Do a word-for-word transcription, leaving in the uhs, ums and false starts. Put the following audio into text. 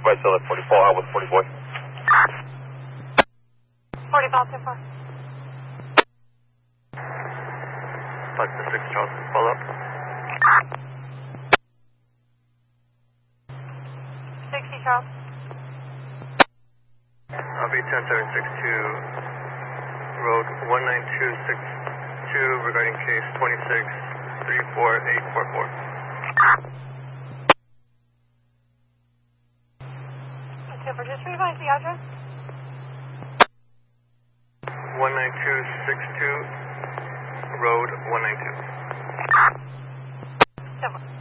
by still at forty-four, out with forty-four. forty-five, so far. Flight to six, Charleston, follow up. sixty, Charles. I'll be ten seven six two, road one nine two six two, regarding case twenty-six three four eight four four. Super, just revise the address. one nine two six two, road one nine two. Super.